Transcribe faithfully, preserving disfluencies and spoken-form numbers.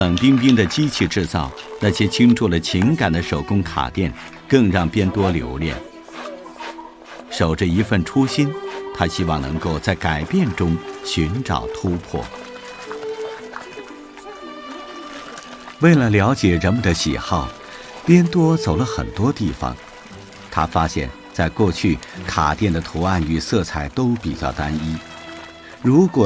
冷冰冰的机器制造，那些倾注了情感的手工卡店，更让边多留恋。守着一份初心，他希望能够在改变中寻找突破。为了了解人们的喜好，边多走了很多地方。他发现，在过去，卡店的图案与色彩都比较单一。如果